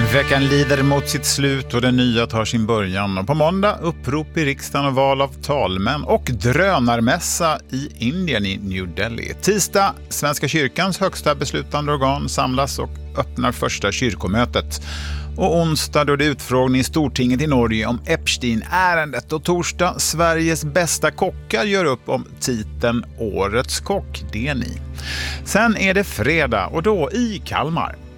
Veckan lider mot sitt slut och det nya tar sin början. Och på måndag upprop i riksdagen och val av talmän och drönarmässa i Indien i New Delhi. Tisdag, Svenska kyrkans högsta beslutande organ samlas och öppnar första kyrkomötet. Och onsdag då det är utfrågning i Stortinget i Norge om Epstein-ärendet. Och torsdag, Sveriges bästa kockar gör upp om titeln Årets kock, det är ni. Sen är det fredag och då i Kalmar.